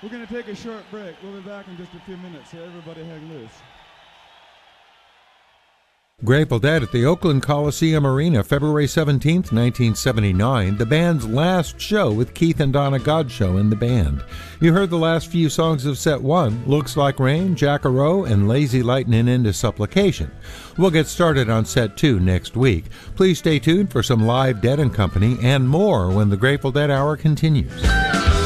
We're going to take a short break. We'll be back in just a few minutes, so everybody hang loose. Grateful Dead at the Oakland Coliseum Arena, February 17th, 1979, the band's last show with Keith and Donna Godshall in the band. You heard the last few songs of Set 1, Looks Like Rain, Jack-A-Row, and Lazy Lightning into Supplication. We'll get started on Set 2 next week. Please stay tuned for some live Dead & Company and more when the Grateful Dead Hour continues.